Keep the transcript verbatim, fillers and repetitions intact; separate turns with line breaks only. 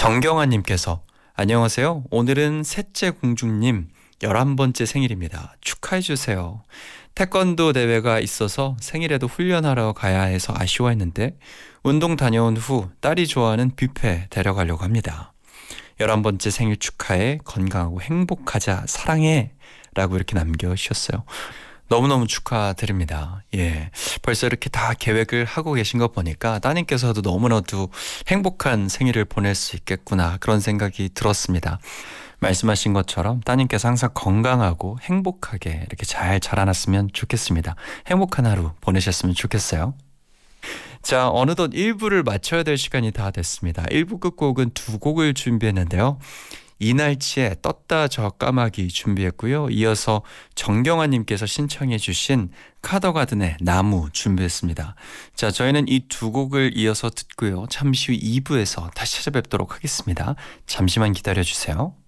정경아님께서 안녕하세요. 오늘은 셋째 공주님 열한 번째 생일입니다. 축하해주세요. 태권도 대회가 있어서 생일에도 훈련하러 가야 해서 아쉬워했는데 운동 다녀온 후 딸이 좋아하는 뷔페 데려가려고 합니다. 열한 번째 생일 축하해. 건강하고 행복하자. 사랑해. 라고 이렇게 남겨주셨어요. 너무너무 축하드립니다. 예, 벌써 이렇게 다 계획을 하고 계신 거 보니까 따님께서도 너무나도 행복한 생일을 보낼 수 있겠구나 그런 생각이 들었습니다. 말씀하신 것처럼 따님께서 항상 건강하고 행복하게 이렇게 잘 자라났으면 좋겠습니다. 행복한 하루 보내셨으면 좋겠어요. 자, 어느덧 일 부를 마쳐야 될 시간이 다 됐습니다. 일 부 끝곡은 두 곡을 준비했는데요. 이날치의 떴다 저 까마귀 준비했고요. 이어서 정경아님께서 신청해 주신 카더가든의 나무 준비했습니다. 자, 저희는 이 두 곡을 이어서 듣고요. 잠시 후 이 부에서 다시 찾아뵙도록 하겠습니다. 잠시만 기다려주세요.